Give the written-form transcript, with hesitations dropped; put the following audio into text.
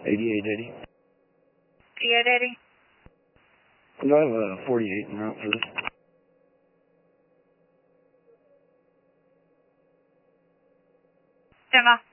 8880. 8880? No, I have a 48 in route for this. Demo.